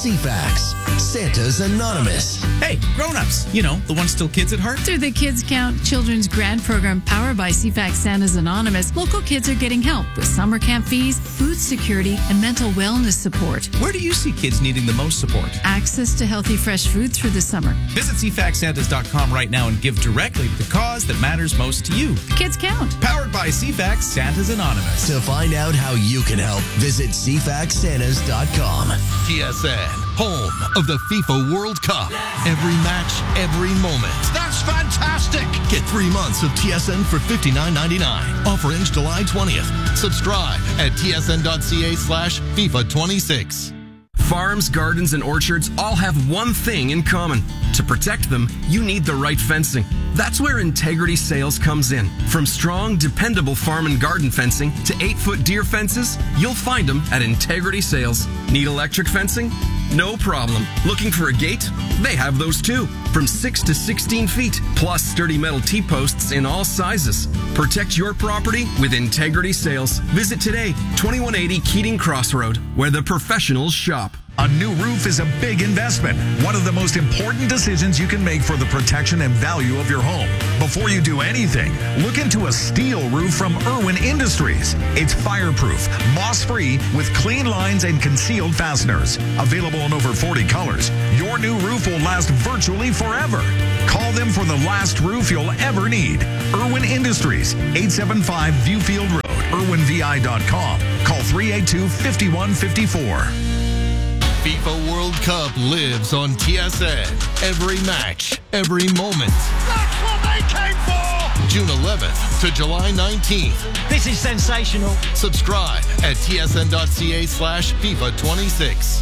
CFAX, Santa's Anonymous. Hey, grown-ups, you know, the ones still kids at heart. Through the Kids Count Children's Grant Program powered by CFAX Santa's Anonymous, local kids are getting help with summer camp fees, food security, and mental wellness support. Where do you see kids needing the most support? Access to healthy, fresh food through the summer. Visit CFAXSantas.com right now and give directly to the cause that matters most to you. Kids Count. Powered by CFAX Santa's Anonymous. To find out how you can help, visit CFAXSantas.com. TSN, home of the FIFA World Cup. Every match, every moment. That's fantastic. Get 3 months of TSN for $59.99. Offer ends July 20th. Subscribe at tsn.ca/FIFA26. Farms, gardens, and orchards all have one thing in common. To protect them, you need the right fencing. That's where Integrity Sales comes in. From strong, dependable farm and garden fencing to 8-foot deer fences, you'll find them at Integrity Sales. Need electric fencing? No problem. Looking for a gate? They have those too. From 6 to 16 feet, plus sturdy metal T-posts in all sizes. Protect your property with Integrity Sales. Visit today, 2180 Keating Crossroad, where the professionals shop. A new roof is a big investment. One of the most important decisions you can make for the protection and value of your home. Before you do anything, look into a steel roof from Irwin Industries. It's fireproof, moss-free, with clean lines and concealed fasteners. Available in over 40 colors. Your new roof will last virtually forever. Call them for the last roof you'll ever need. Irwin Industries, 875 Viewfield Road, irwinvi.com. Call 382-5154. FIFA World Cup lives on TSN. Every match, every moment. That's what they came for! June 11th to July 19th. This is sensational. Subscribe at tsn.ca/FIFA26.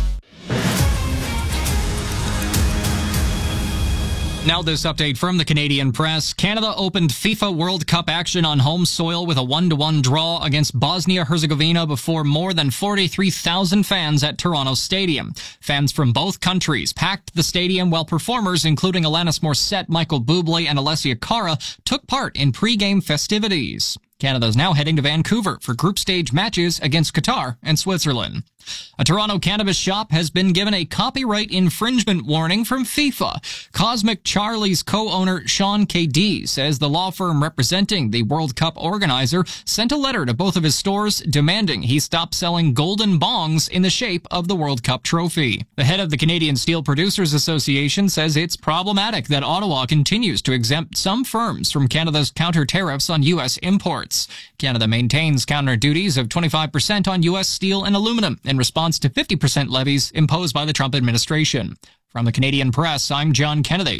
Now this update from the Canadian Press. Canada opened FIFA World Cup action on home soil with a 1-1 draw against Bosnia-Herzegovina before more than 43,000 fans at Toronto Stadium. Fans from both countries packed the stadium while performers including Alanis Morissette, Michael Bublé, and Alessia Cara took part in pre-game festivities. Canada is now heading to Vancouver for group stage matches against Qatar and Switzerland. A Toronto cannabis shop has been given a copyright infringement warning from FIFA. Cosmic Charlie's co-owner Sean K.D. says the law firm representing the World Cup organizer sent a letter to both of his stores demanding he stop selling golden bongs in the shape of the World Cup trophy. The head of the Canadian Steel Producers Association says it's problematic that Ottawa continues to exempt some firms from Canada's counter tariffs on U.S. imports. Canada maintains counter duties of 25% on U.S. steel and aluminum in response to 50% levies imposed by the Trump administration. From the Canadian Press, I'm John Kennedy.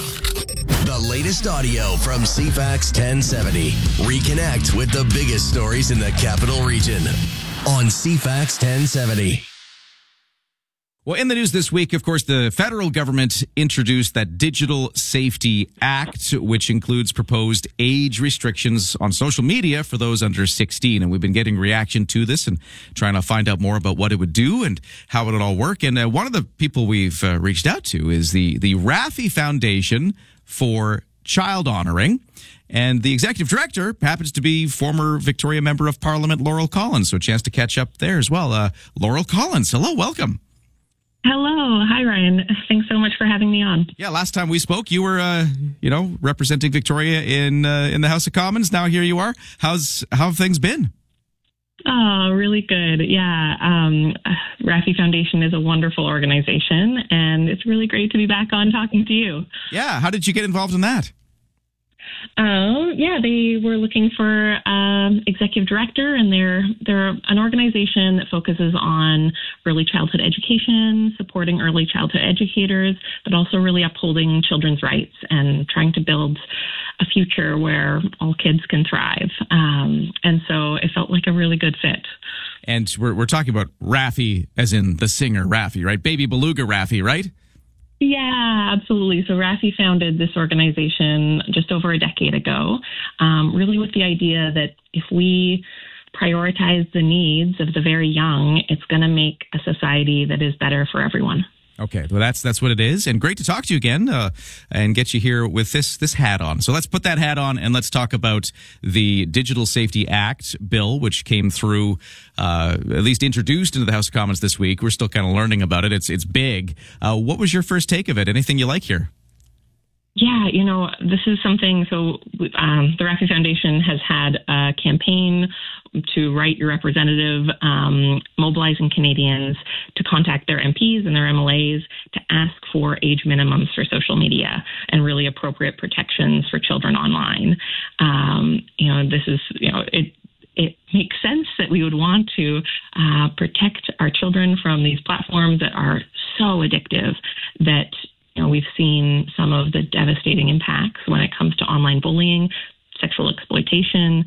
The latest audio from CFAX 1070. Reconnect with the biggest stories in the capital region on CFAX 1070. Well, in the news this week, of course, the federal government introduced that Digital Safety Act, which includes proposed age restrictions on social media for those under 16. And we've been getting reaction to this and trying to find out more about what it would do and how it would all work. And one of the people we've reached out to is the Raffi Foundation for Child Honoring. And the executive director happens to be former Victoria Member of Parliament, Laurel Collins. So a chance to catch up there as well. Laurel Collins, hello, welcome. Hello. Hi, Ryan. Thanks so much for having me on. Yeah, last time we spoke, you were, representing Victoria in the House of Commons. Now here you are. How have things been? Oh, really good. Yeah. Raffi Foundation is a wonderful organization, and it's really great to be back on talking to you. Yeah. How did you get involved in that? They were looking for executive director, and they're an organization that focuses on early childhood education, supporting early childhood educators, but also really upholding children's rights and trying to build a future where all kids can thrive. And so it felt like a really good fit. And we're talking about Raffi, as in the singer Raffi, right? Baby Beluga Raffi, right? Yeah, absolutely. So Raffi founded this organization just over a decade ago, really with the idea that if we prioritize the needs of the very young, it's going to make a society that is better for everyone. Okay, well that's what it is, and great to talk to you again, and get you here with this hat on. So let's put that hat on and let's talk about the Digital Safety Act bill, which came through, at least introduced into the House of Commons this week. We're still kind of learning about it. It's big. What was your first take of it? Anything you like here? Yeah, this is something. So the Rafferty Foundation has had a campaign to Write Your Representative, mobilizing Canadians to contact their MPs and their MLAs to ask for age minimums for social media and really appropriate protections for children online. This is, it makes sense that we would want to protect our children from these platforms that are so addictive that we've seen some of the devastating impacts when it comes to online bullying, sexual exploitation,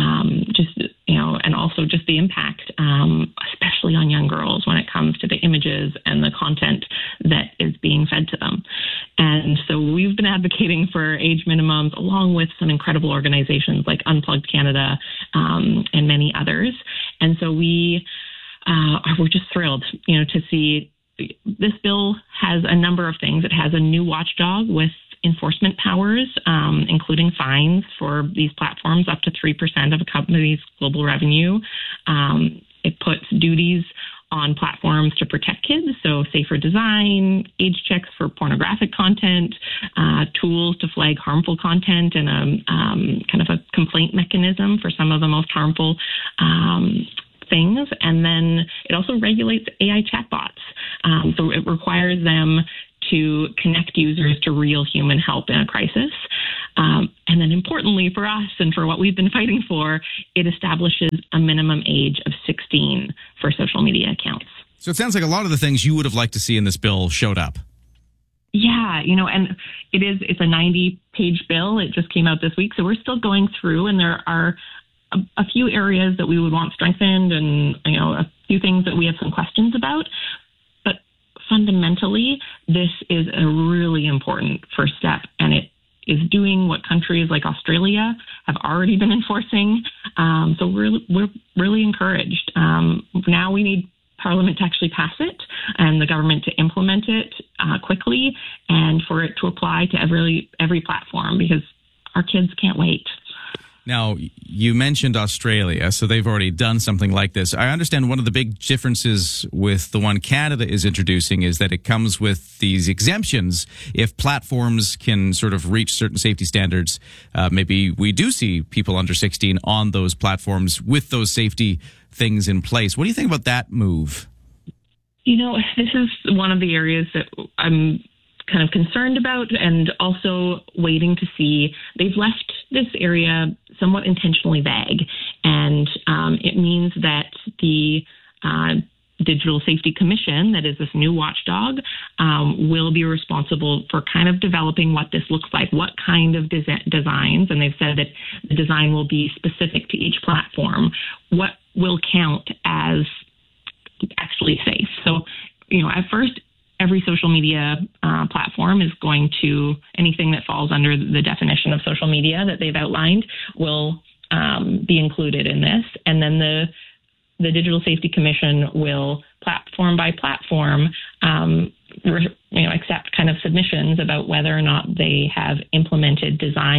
and also just the impact, especially on young girls when it comes to the images and the content that is being fed to them. And so we've been advocating for age minimums along with some incredible organizations like Unplugged Canada and many others. And so we're just thrilled, to see. This bill has a number of things. It has a new watchdog with enforcement powers, including fines for these platforms up to 3% of a company's global revenue. It puts duties on platforms to protect kids, so safer design, age checks for pornographic content, tools to flag harmful content, and kind of a complaint mechanism for some of the most harmful things. And then it also regulates AI chatbots. So it requires them to connect users to real human help in a crisis. And then importantly for us and for what we've been fighting for, it establishes a minimum age of 16 for social media accounts. So it sounds like a lot of the things you would have liked to see in this bill showed up. Yeah, and it's a 90-page bill. It just came out this week. So we're still going through, and there are a few areas that we would want strengthened and, a few things that we have some questions about. But fundamentally, this is a really important first step, and it is doing what countries like Australia have already been enforcing. So we're really encouraged. Now we need Parliament to actually pass it and the government to implement it quickly, and for it to apply to every platform, because our kids can't wait. Now, you mentioned Australia, so they've already done something like this. I understand one of the big differences with the one Canada is introducing is that it comes with these exemptions. If platforms can sort of reach certain safety standards, maybe we do see people under 16 on those platforms with those safety things in place. What do you think about that move? This is one of the areas that I'm kind of concerned about, and also waiting to see. They've left this area somewhat intentionally vague, and it means that the Digital Safety Commission, that is this new watchdog, will be responsible for kind of developing what this looks like, what kind of designs, and they've said that the design will be specific to each platform, what will count as actually safe. So, at first, every social media platform is going to, anything that falls under the definition of social media that they've outlined will be included in this. And then the Digital Safety Commission will, platform by platform, accept kind of submissions about whether or not they have implemented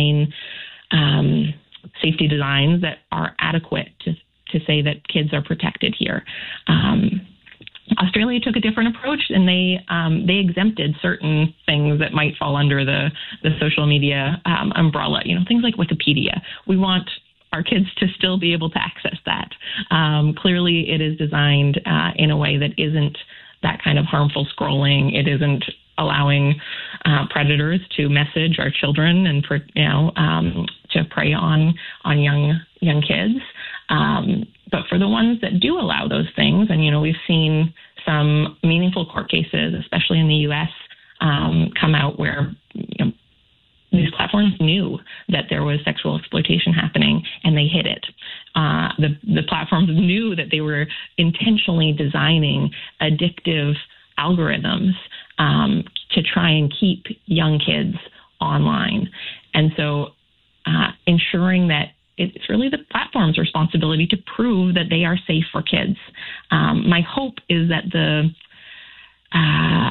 safety designs that are adequate to say that kids are protected here. Australia took a different approach, and they exempted certain things that might fall under the social media umbrella. Things like Wikipedia. We want our kids to still be able to access that. Clearly, it is designed in a way that isn't that kind of harmful scrolling. It isn't allowing predators to message our children and to prey on young kids. But for the ones that do allow those things, and we've seen some meaningful court cases, especially in the U.S., come out where these platforms knew that there was sexual exploitation happening, and they hid it. The platforms knew that they were intentionally designing addictive algorithms to try and keep young kids online. And so ensuring that it's really the platform's responsibility to prove that they are safe for kids. My hope is that the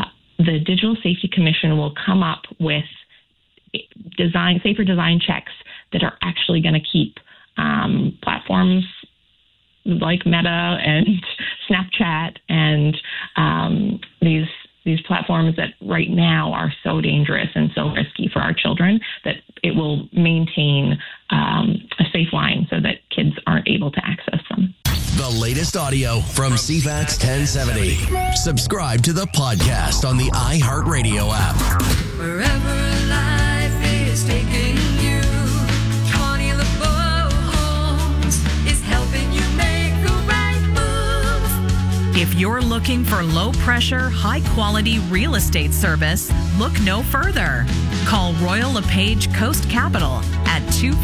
the Digital Safety Commission will come up with safer design checks that are actually going to keep platforms like Meta and Snapchat and these platforms that right now are so dangerous and so risky for our children, that it will maintain a safe line so that kids aren't able to access them. The latest audio from CFAX 1070. Subscribe to the podcast on the iHeartRadio app. Wherever life is taking you, Connie LeBeau Homes is helping you make the right move. If you're looking for low-pressure, high-quality real estate service, look no further. Call Royal LePage Coast Capital at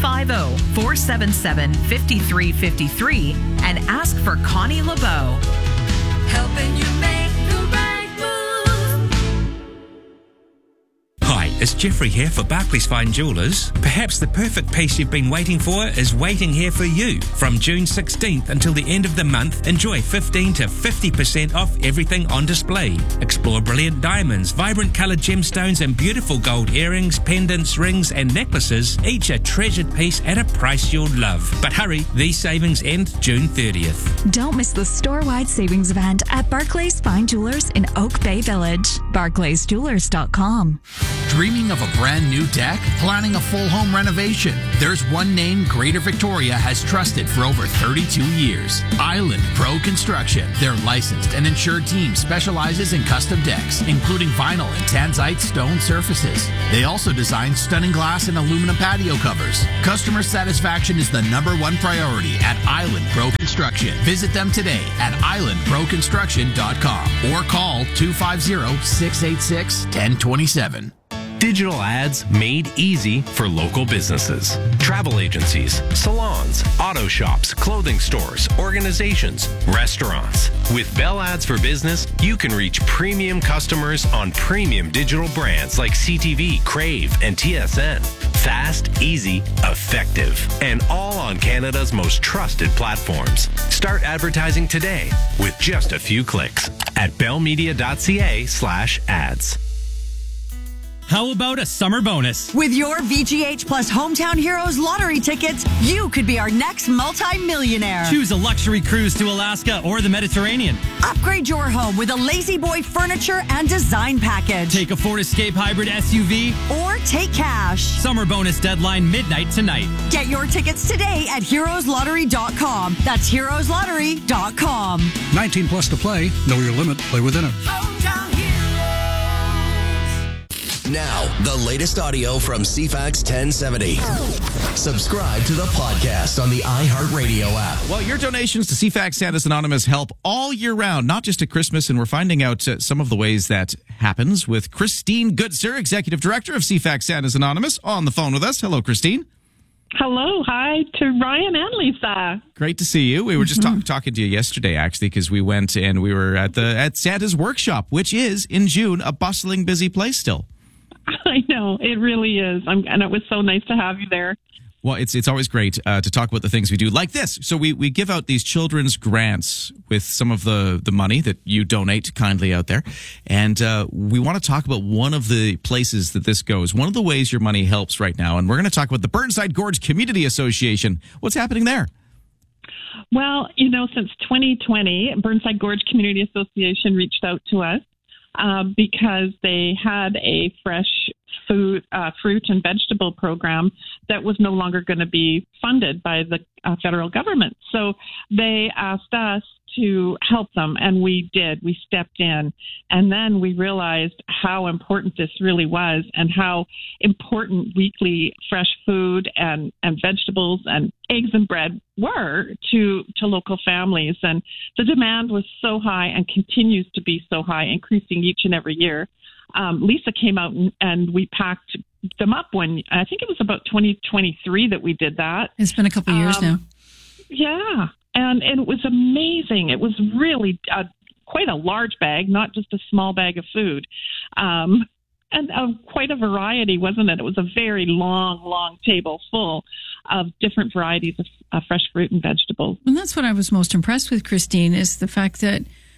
250-477-5353 and ask for Connie LeBeau. Helping you make the right move. Hi, it's Jeffrey here for Barclays Fine Jewellers. Perhaps the perfect piece you've been waiting for is waiting here for you. From June 16th until the end of the month, enjoy 15 to 50% off everything on display. Explore brilliant diamonds, vibrant coloured gemstones and beautiful gold earrings, pendants, rings and necklaces, each a treasured piece at a price you'll love. But hurry, these savings end June 30th. Don't miss the store-wide savings event at Barclays Fine Jewellers in Oak Bay Village. BarclaysJewellers.com. Dreaming of a brand new deck? Planning a full home renovation? There's one name Greater Victoria has trusted for over 32 years. Island Pro Construction. Their licensed and insured team specializes in custom decks, including vinyl and tanzite stone surfaces. They also design stunning glass and aluminum patio covers. Customer satisfaction is the #1 priority at Island Pro Construction. Visit them today at islandproconstruction.com or call 250-686-1027. Digital ads made easy for local businesses. Travel agencies, salons, auto shops, clothing stores, organizations, restaurants. With Bell Ads for Business, you can reach premium customers on premium digital brands like CTV, Crave, and TSN. Fast, easy, effective, and all on Canada's most trusted platforms. Start advertising today with just a few clicks at bellmedia.ca/ads. How about a summer bonus? With your VGH Plus Hometown Heroes lottery tickets, you could be our next multi-millionaire. Choose a luxury cruise to Alaska or the Mediterranean. Upgrade your home with a Lazy Boy furniture and design package. Take a Ford Escape Hybrid SUV. Or take cash. Summer bonus deadline midnight tonight. Get your tickets today at heroeslottery.com. That's heroeslottery.com. 19 plus to play. Know your limit. Play within it. Now, the latest audio from CFAX 1070. Subscribe to the podcast on the iHeartRadio app. Well, your donations to CFAX Santa's Anonymous help all year round, not just at Christmas, and we're finding out some of the ways that happens with Christine Goodser, Executive Director of CFAX Santa's Anonymous, on the phone with us. Hello, Christine. Hello. Hi to Ryan and Lisa. Great to see you. We were just talking to you yesterday, actually, because we went and we were at Santa's Workshop, which is, in June, a bustling, busy place still. I know, it really is. And it was so nice to have you there. Well, it's always great to talk about the things we do like this. So we give out these children's grants with some of the money that you donate kindly out there. And we want to talk about one of the places that this goes, one of the ways your money helps right now. And we're going to talk about the Burnside Gorge Community Association. What's happening there? Well, since 2020, Burnside Gorge Community Association reached out to us because they had a fresh fruit and vegetable program that was no longer going to be funded by the federal government. So they asked us to help them, and we did. We stepped in, and then we realized how important this really was and how important weekly fresh food and vegetables and eggs and bread were to local families. And the demand was so high and continues to be so high, increasing each and every year. Lisa came out and we packed them up when, I think it was about 2023 that we did that. It's been a couple of years now. Yeah. And it was amazing. It was really quite a large bag, not just a small bag of food. And quite a variety, wasn't it? It was a very long table full of different varieties of fresh fruit and vegetables. And that's what I was most impressed with, Christine, is the fact that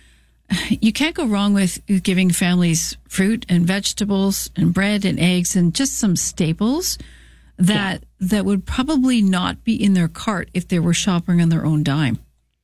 you can't go wrong with giving families fruit and vegetables and bread and eggs and just some staples that would probably not be in their cart if they were shopping on their own dime.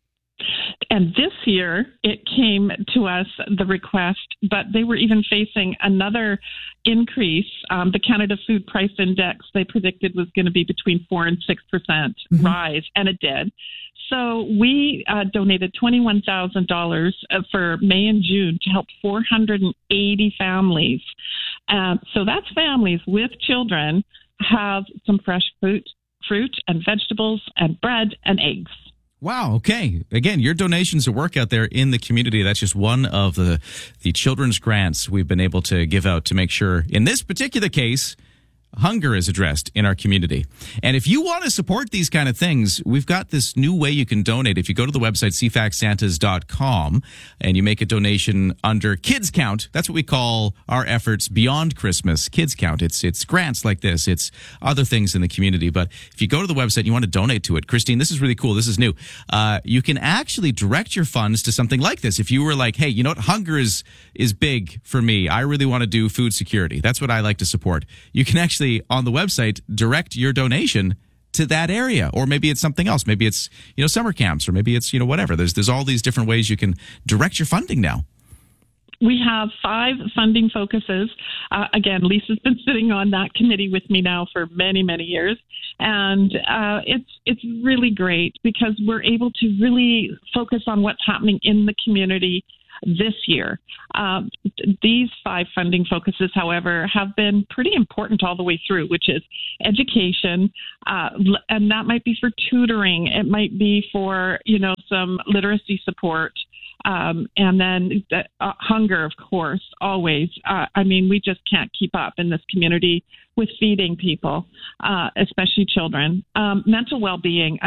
And this year, it came to us, the request, but they were even facing another increase. The Canada Food Price Index, they predicted, was going to be between 4 and 6% rise, and it did. So we donated $21,000 for May and June to help 480 families. So that's families with children have some fresh fruit and vegetables and bread and eggs. Wow. Okay. Again, your donations to work out there in the community. That's just one of the children's grants we've been able to give out to make sure, in this particular case, hunger is addressed in our community. And if you want to support these kind of things, we've got this new way you can donate. If you go to the website, cfaxsantas.com, and you make a donation under Kids Count, that's what we call our efforts beyond Christmas, Kids Count. It's grants like this. It's other things in the community. But if you go to the website and you want to donate to it, Christine, this is really cool. This is new. You can actually direct your funds to something like this. If you were like, hey, you know what? Hunger is big for me. I really want to do food security. That's what I like to support. You can actually on the website direct your donation to that area, or maybe it's something else. Maybe it's summer camps, or maybe it's whatever. There's all these different ways you can direct your funding now. We have 5 funding focuses. Again, Lisa's been sitting on that committee with me now for many, many years, and it's really great because we're able to really focus on what's happening in the community this year. These 5 funding focuses, however, have been pretty important all the way through, which is education, and that might be for tutoring. It might be for, some literacy support, and then hunger, of course, always. We just can't keep up in this community with feeding people, especially children. Mental well-being.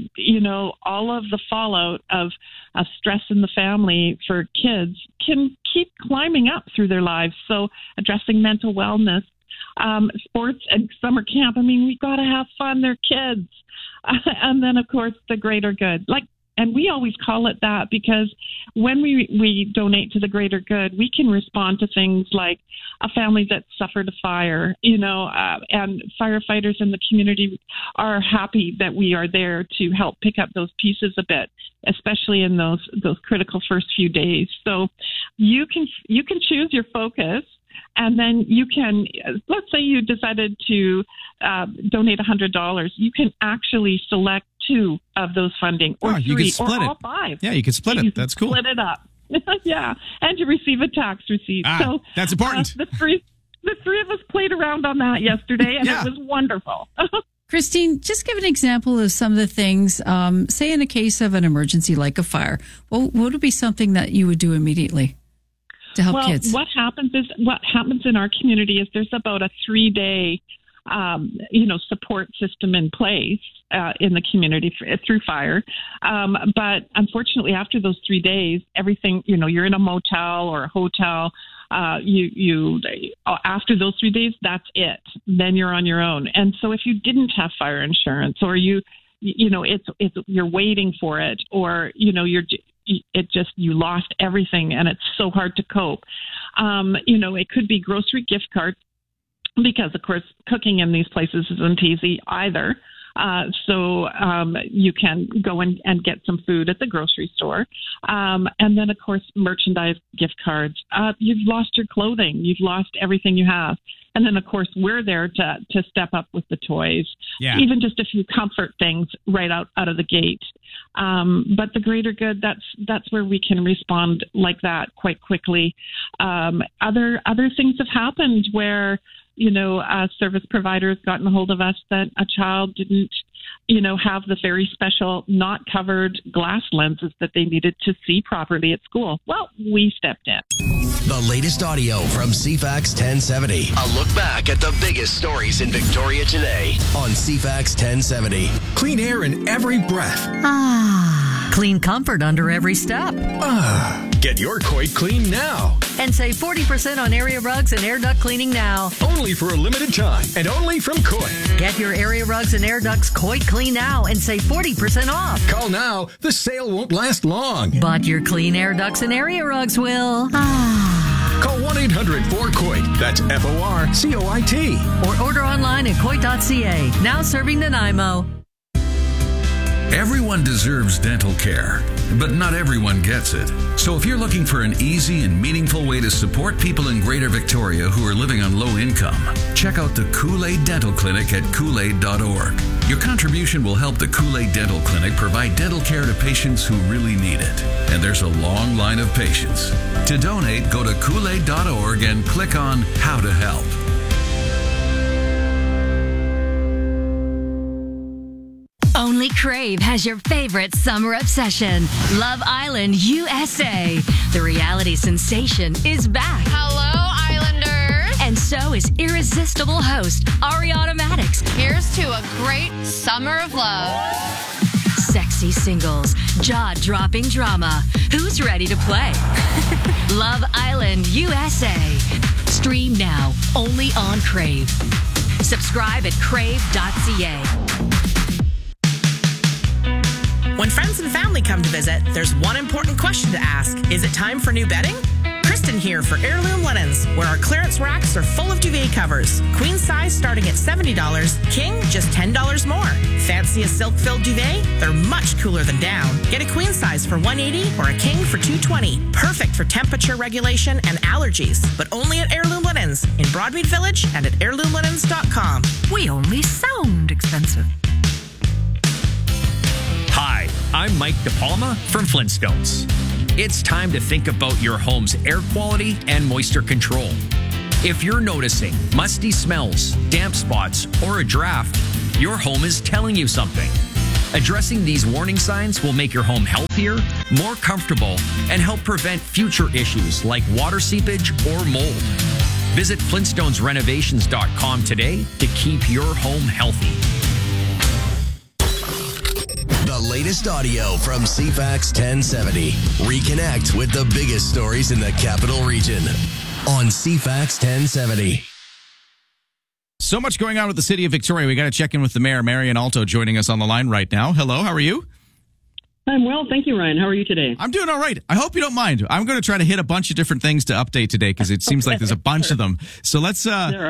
All of the fallout of stress in the family for kids can keep climbing up through their lives. So addressing mental wellness, sports and summer camp. We got to have fun. They're kids. And then, of course, the greater good. And we always call it that because when we donate to the greater good, we can respond to things like a family that suffered a fire, and firefighters in the community are happy that we are there to help pick up those pieces a bit, especially in those critical first few days. So you can choose your focus. And then you can, let's say you decided to donate $100. You can actually select 2 of those funding, or 3, or all 5. Yeah, you can split it. That's cool. Split it up. Yeah, and you receive a tax receipt. So that's important. The three of us played around on that yesterday, and it was wonderful. Christine, just give an example of some of the things, say in a case of an emergency like a fire. What would be something that you would do immediately to help kids? What happens in our community is there's about a 3-day, support system in place in the community through fire. But unfortunately, after those 3 days, everything, you're in a motel or a hotel. After those 3 days, that's it. Then you're on your own. And so if you didn't have fire insurance, or you're waiting for it, or you lost everything and it's so hard to cope. It could be grocery gift cards, because of course cooking in these places isn't easy either. So you can go and get some food at the grocery store. And then, of course, merchandise gift cards. You've lost your clothing. You've lost everything you have. And then, of course, we're there to step up with the toys, even just a few comfort things right out of the gate. But the greater good, that's where we can respond like that quite quickly. Other things have happened where, service providers gotten a hold of us that a child didn't, have the very special not covered glass lenses that they needed to see properly at school. Well, we stepped in. The latest audio from CFAX 1070. A look back at the biggest stories in Victoria today on CFAX 1070. Clean air in every breath. Ah. Clean comfort under every step. Ah. Get your Coit clean now. and save 40% on area rugs and air duct cleaning now. Only for a limited time and only from Coit. Get your area rugs and air ducts Coit Clean now and save 40% off. Call now. The sale won't last long. But your clean air ducts and area rugs will. Call 1-800-4COIT. That's FORCOIT. Or order online at Coit.ca. Now serving Nanaimo. Everyone deserves dental care, but not everyone gets it. So if you're looking for an easy and meaningful way to support people in Greater Victoria who are living on low income, check out the Kool-Aid Dental Clinic at Kool-Aid.org. Your contribution will help the Kool-Aid Dental Clinic provide dental care to patients who really need it. And there's a long line of patients. To donate, go to Kool-Aid.org and click on How to Help. Only Crave has your favorite summer obsession, Love Island USA. The reality sensation is back. Hello, Islanders. And so is irresistible host Ariana Maddox. Here's to a great summer of love. Sexy singles, jaw-dropping drama. Who's ready to play? Love Island USA. Stream now, only on Crave. Subscribe at crave.ca. When friends and family come to visit, there's one important question to ask. Is it time for new bedding? Kristen here for Heirloom Linens, where our clearance racks are full of duvet covers. Queen size starting at $70, king just $10 more. Fancy a silk-filled duvet? They're much cooler than down. Get a queen size for $180 or a king for $220. Perfect for temperature regulation and allergies, but only at Heirloom Linens in Broadmead Village and at heirloomlinens.com. We only sound expensive. Hi, I'm Mike DePalma from Flintstones. It's time to think about your home's air quality and moisture control. If you're noticing musty smells, damp spots, or a draft, your home is telling you something. Addressing these warning signs will make your home healthier, more comfortable, and help prevent future issues like water seepage or mold. Visit FlintstonesRenovations.com today to keep your home healthy. The latest audio from CFAX 1070. Reconnect with the biggest stories in the capital region on CFAX 1070. So much going on with the city of Victoria. We got to check in with the mayor, Marian Alto, joining us on the line right now. Hello, how are you? I'm well, thank you, Ryan. How are you today? I'm doing all right. I hope you don't mind. I'm going to try to hit a bunch of different things to update today because it seems like there's a bunch of them. So let's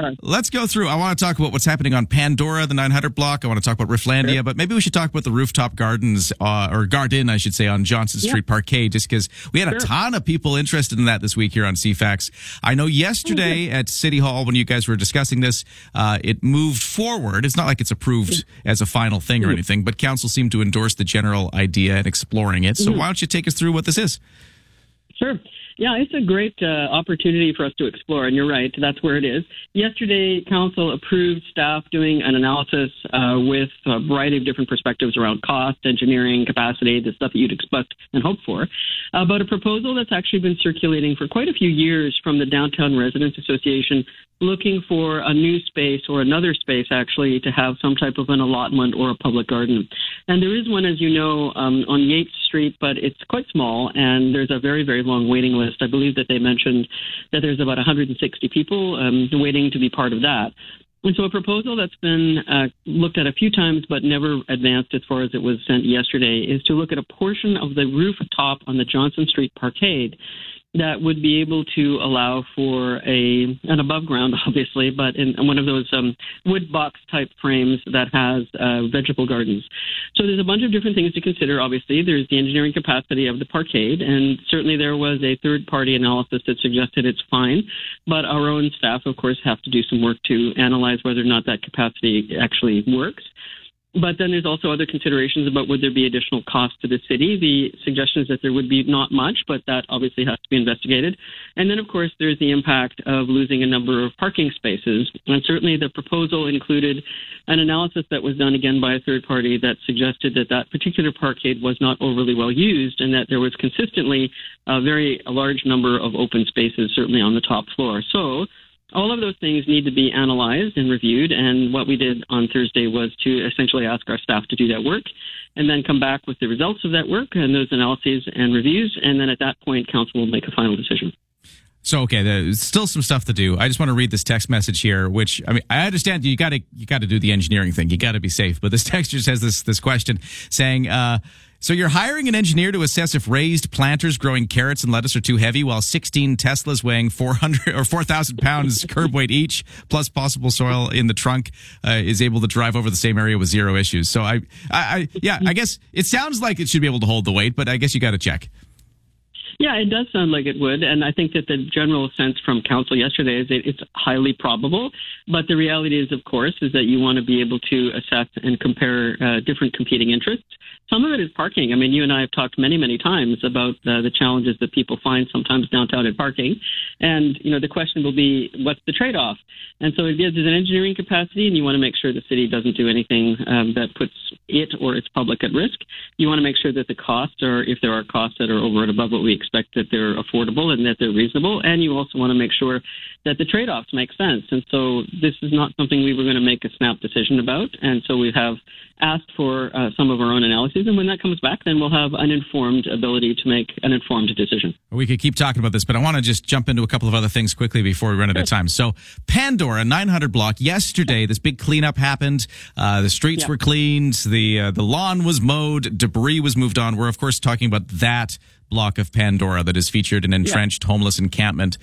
go through. I want to talk about what's happening on Pandora, the 900 block. I want to talk about Rifflandia, Sure. but maybe we should talk about the rooftop gardens or garden, I should say, on Johnson Street Parkade, just because we had a ton of people interested in that this week here on CFAX. I know yesterday at City Hall when you guys were discussing this, it moved forward. It's not like it's approved as a final thing or anything, but council seemed to endorse the general idea and exploring it. So why don't you take us through what this is? Sure. Yeah, it's a great opportunity for us to explore, and you're right, that's where it is. Yesterday, council approved staff doing an analysis with a variety of different perspectives around cost, engineering, capacity, the stuff that you'd expect and hope for, about a proposal that's actually been circulating for quite a few years from the Downtown Residents Association, looking for a new space or another space, actually, to have some type of an allotment or a public garden. And there is one, as you know, on Yates Street, but it's quite small, and there's a very, very long waiting list. I believe that they mentioned that there's about 160 people waiting to be part of that. And so a proposal that's been looked at a few times but never advanced as far as it was sent yesterday is to look at a portion of the rooftop on the Johnson Street Parkade that would be able to allow for an above ground, obviously, but in one of those wood box type frames that has vegetable gardens. So there's a bunch of different things to consider. Obviously, there's the engineering capacity of the parkade, and certainly there was a third-party analysis that suggested it's fine, but our own staff, of course, have to do some work to analyze whether or not that capacity actually works. But then there's also other considerations about would there be additional cost to the city. The suggestion is that there would be not much, but that obviously has to be investigated. And then, of course, there's the impact of losing a number of parking spaces. And certainly the proposal included an analysis that was done again by a third party that suggested that that particular parkade was not overly well used and that there was consistently a very large number of open spaces, certainly on the top floor. So all of those things need to be analyzed and reviewed, and what we did on Thursday was to essentially ask our staff to do that work and then come back with the results of that work and those analyses and reviews, and then at that point, council will make a final decision. So, okay, there's still some stuff to do. I just want to read this text message here, which, I mean, I understand you got to do the engineering thing. You got to be safe. But this texter says this question saying, so you're hiring an engineer to assess if raised planters growing carrots and lettuce are too heavy, while 16 Teslas weighing 400 or 4,000 pounds curb weight each, plus possible soil in the trunk, is able to drive over the same area with zero issues. So I guess it sounds like it should be able to hold the weight, but I guess you got to check. Yeah, it does sound like it would, and I think that the general sense from council yesterday is that it's highly probable, but the reality is, of course, is that you want to be able to assess and compare different competing interests. Some of it is parking. I mean, you and I have talked many, many times about the challenges that people find sometimes downtown in parking, and, you know, the question will be, what's the trade-off? And so there's an engineering capacity, and you want to make sure the city doesn't do anything that puts it or its public at risk. You want to make sure that the costs are, if there are costs that are over and above what we expect, that they're affordable and that they're reasonable. And you also want to make sure that the trade-offs make sense. And so this is not something we were going to make a snap decision about. And so we have asked for some of our own analyses. And when that comes back, then we'll have an informed ability to make an informed decision. We could keep talking about this, but I want to just jump into a couple of other things quickly before we run out of time. So Pandora, 900 block, yesterday, this big cleanup happened. The streets were cleaned. The lawn was mowed. Debris was moved on. We're, of course, talking about that block of Pandora that is featured an entrenched homeless encampment.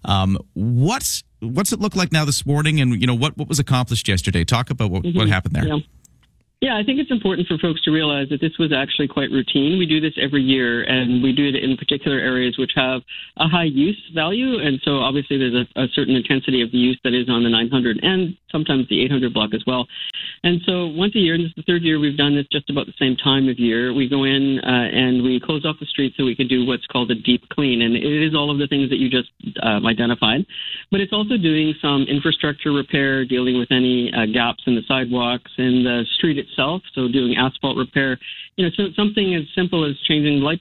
What's it look like now this morning? And, you know, what was accomplished yesterday? Talk about what happened there. Yeah, I think it's important for folks to realize that this was actually quite routine. We do this every year, and we do it in particular areas which have a high use value. And so obviously there's a certain intensity of the use that is on the 900 and sometimes the 800 block as well. And so once a year, and this is the third year we've done this just about the same time of year, we go in and we close off the street so we can do what's called a deep clean. And it is all of the things that you just identified. But it's also doing some infrastructure repair, dealing with any gaps in the sidewalks and the street itself. So doing asphalt repair, you know, so something as simple as changing light